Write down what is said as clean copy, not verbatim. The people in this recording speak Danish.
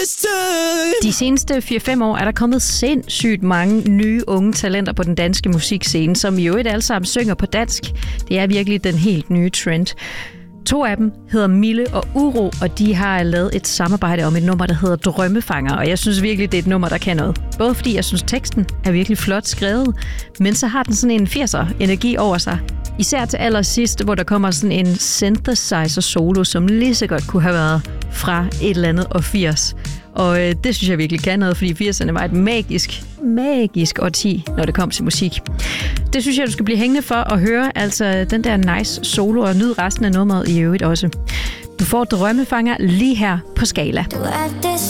De seneste 4-5 år er der kommet sindssygt mange nye unge talenter på den danske musikscene, som i øvrigt alle sammen synger på dansk. Det er virkelig den helt nye trend. 2 af dem hedder Mille og Uro, og de har lavet et samarbejde om et nummer, der hedder Drømmefanger. Og jeg synes virkelig, det er et nummer, der kan noget. Både fordi jeg synes, teksten er virkelig flot skrevet, men så har den sådan en 80'er-energi over sig. Især til allersidst, hvor der kommer sådan en synthesizer-solo, som lige så godt kunne have været fra et eller andet og 80. Og det synes jeg virkelig kan noget, fordi 80'erne var et magisk årti, når det kom til musik. Det synes jeg, du skal blive hængende for at høre, altså den der nice solo, og nyde resten af nummeret i øvrigt også. Du får Drømmefanger lige her på Skala.